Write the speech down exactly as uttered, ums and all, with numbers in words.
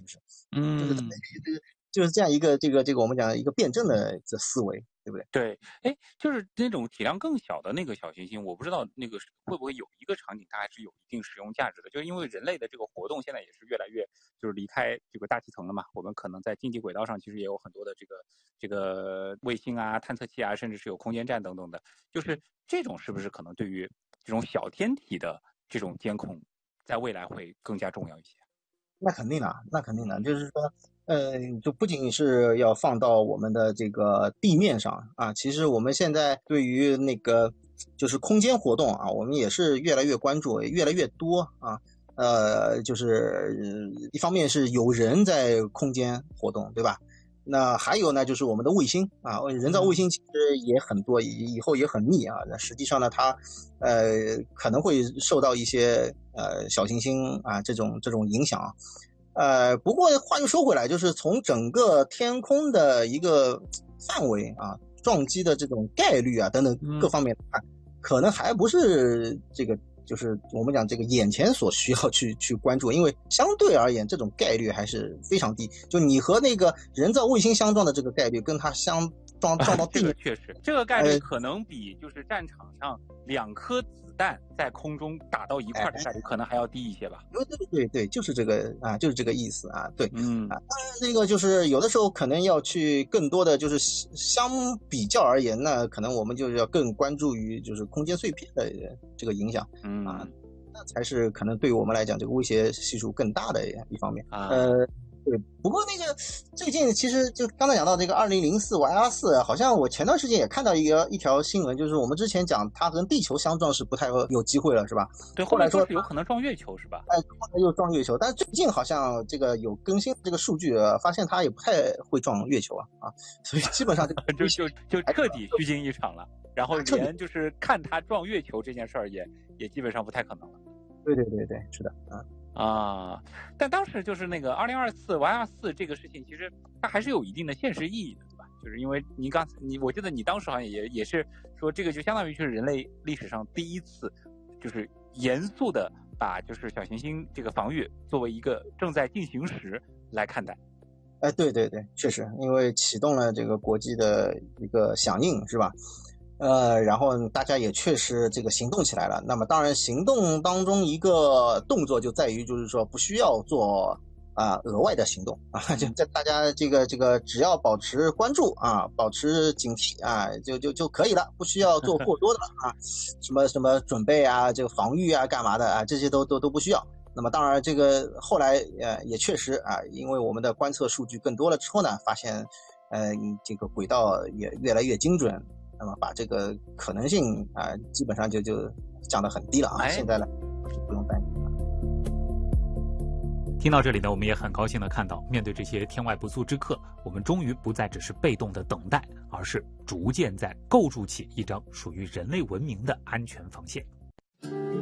不是？就是嗯， 这个就是这样一个这个这个我们讲一个辩证的这思维，对不对？ 对，哎，就是那种体量更小的那个小行星，我不知道那个会不会有一个场景它还是有一定实用价值的，就是因为人类的这个活动现在也是越来越就是离开这个大气层了嘛，我们可能在经济轨道上其实也有很多的这个这个卫星啊、探测器啊，甚至是有空间站等等的，就是这种是不是可能对于这种小天体的这种监控，在未来会更加重要一些？ 那肯定的，那肯定的， 嗯就是说，呃，就不仅仅是要放到我们的这个地面上啊，其实我们现在对于那个就是空间活动啊，我们也是越来越关注，也越来越多啊。呃，就是呃一方面是有人在空间活动，对吧？那还有呢，就是我们的卫星啊，人造卫嗯星其实也很多，以以后也很密啊。那实际上呢，它呃可能会受到一些呃小行星啊这种这种影响啊。呃，不过话又说回来，就是从整个天空的一个范围啊，撞击的这种概率啊等等各嗯。 方面啊，可能还不是这个，就是我们讲这个眼前所需要去去关注，因为相对而言，这种概率还是非常低。就你和那个人造卫星相撞的这个概率，跟它相撞撞到这地面， 个确实，这个概率呃， 可能比就是战场上两颗子弹在空中打到一块哎， 儿的概率可能还要低一些吧。 对对对对，就是这个啊，就是这个意思啊，对。 嗯， 啊，当然那个就是有的时候可能要去更多的就是相比较而言呢，可能我们就是要更关注于就是空间碎片的这个影响啊， 嗯那才是可能对于我们来讲这个威胁系数更大的一方面。 啊， 呃，对，不过那个最近其实就刚才讲到这个二零零四 Y R 四，好像我前段时间也看到一个一条新闻，就是我们之前讲它跟地球相撞是不太有机会了，是吧？ 对，后面说后来说是有可能撞月球是吧？ 哎，后来又撞月球，但是最近好像这个有更新这个数据，发现它也不太会撞月球啊啊，所以基本上这个就就就彻底虚惊一场了，然后彻底， 连就是看它撞月球这件事儿也也基本上不太可能了。 对对对对，是的，啊。 啊，但当时就是那个二零二四 Y R 四这个事情，其实它还是有一定的现实意义的，对吧？就是因为您刚才你，我记得你当时好像也也是说，这个就相当于是人类历史上第一次，就是严肃的把就是小行星这个防御作为一个正在进行时来看待。 哎，对对对，确实，因为启动了这个国际的一个响应，是吧？呃，然后大家也确实这个行动起来了。那么当然，行动当中一个动作就在于，就是说不需要做啊、额外的行动啊，就在大家这个这个只要保持关注啊，保持警惕啊，就就就可以了，不需要做过多的啊，什么什么准备啊，这个防御啊，干嘛的啊，这些都都都不需要。那么当然，这个后来呃也确实啊，因为我们的观测数据更多了之后呢，发现呃这个轨道也越来越精准，那么把这个可能性啊、呃基本上就就降得很低了啊。 哎， 现在呢是不用担心。 听到这里呢，我们也很高兴的看到，面对这些天外不速之客，我们终于不再只是被动的等待，而是逐渐在构筑起一张属于人类文明的安全防线。